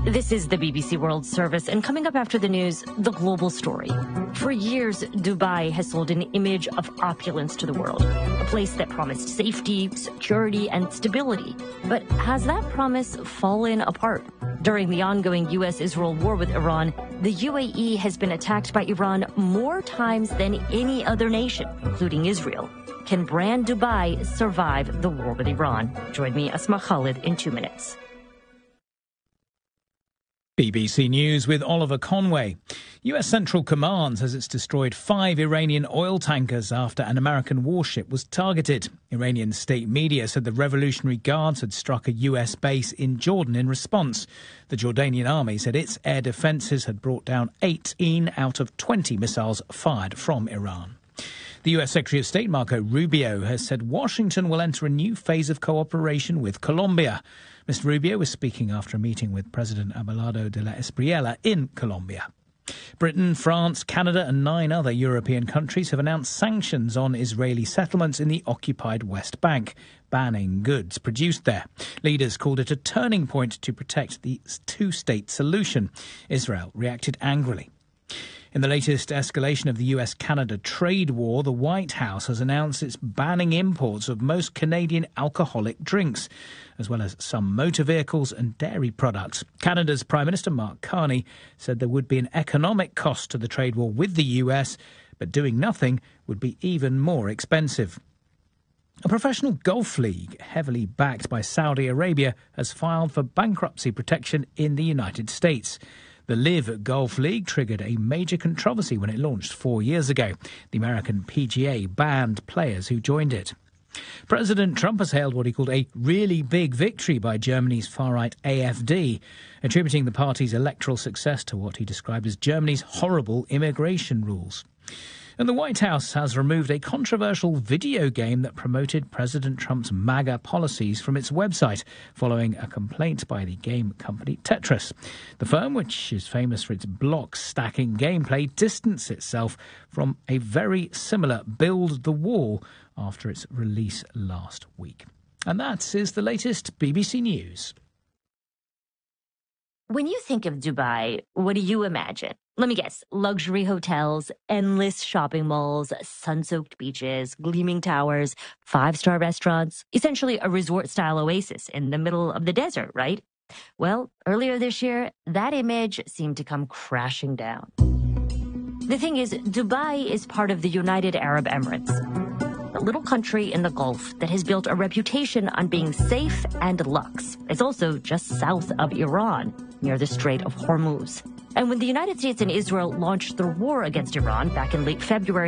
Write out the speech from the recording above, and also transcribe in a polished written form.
This is the BBC World Service, and coming up after the news, the global story. For years, Dubai has sold an image of opulence to the world, a place that promised safety, security, and stability. But has that promise fallen apart? During the ongoing U.S.-Israel war with Iran, the UAE has been attacked by Iran more times than any other nation, including Israel. Can brand Dubai survive the war with Iran? Join me, Asma Khalid, in 2 minutes. BBC News with Oliver Conway. US Central Command says it's destroyed 5 Iranian oil tankers after an American warship was targeted. Iranian state media said the Revolutionary Guards had struck a US base in Jordan in response. The Jordanian army said its air defences had brought down 18 out of 20 missiles fired from Iran. The US Secretary of State Marco Rubio has said Washington will enter a new phase of cooperation with Colombia. Mr. Rubio was speaking after a meeting with President Abelardo de la Espriella in Colombia. Britain, France, Canada and 9 other European countries have announced sanctions on Israeli settlements in the occupied West Bank, banning goods produced there. Leaders called it a turning point to protect the two-state solution. Israel reacted angrily. In the latest escalation of the US-Canada trade war, the White House has announced it's banning imports of most Canadian alcoholic drinks, as well as some motor vehicles and dairy products. Canada's Prime Minister Mark Carney said there would be an economic cost to the trade war with the US, but doing nothing would be even more expensive. A professional golf league, heavily backed by Saudi Arabia, has filed for bankruptcy protection in the United States. The LIV Golf League triggered a major controversy when it launched 4 years ago. The American PGA banned players who joined it. President Trump has hailed what he called a really big victory by Germany's far-right AfD, attributing the party's electoral success to what he described as Germany's horrible immigration rules. And the White House has removed a controversial video game that promoted President Trump's MAGA policies from its website, following a complaint by the game company Tetris. The firm, which is famous for its block-stacking gameplay, distanced itself from a very similar Build the Wall after its release last week. And that is the latest BBC News. When you think of Dubai, what do you imagine? Let me guess. Luxury hotels, endless shopping malls, sun-soaked beaches, gleaming towers, 5-star restaurants. Essentially a resort-style oasis in the middle of the desert, right? Well, earlier this year, that image seemed to come crashing down. The thing is, Dubai is part of the United Arab Emirates, a little country in the Gulf that has built a reputation on being safe and luxe. It's also just south of Iran, near the Strait of Hormuz. And when the United States and Israel launched their war against Iran back in late February,